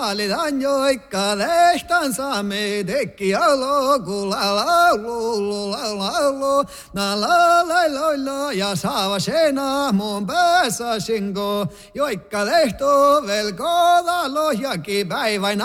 maalitan joikka lehtan saamme tekki alo la laulu na la ja saava sena mun päässä sinko joikka lehto velkoda lohjaki päivän